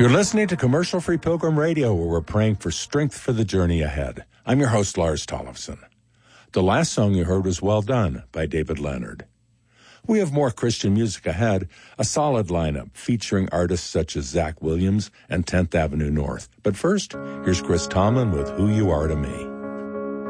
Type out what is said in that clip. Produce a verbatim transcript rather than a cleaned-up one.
You're listening to Commercial-Free Pilgrim Radio, where we're praying for strength for the journey ahead. I'm your host, Lars Tollefson. The last song you heard was Well Done by David Leonard. We have more Christian music ahead, a solid lineup featuring artists such as Zach Williams and tenth Avenue North. But first, here's Chris Tomlin with Who You Are to Me.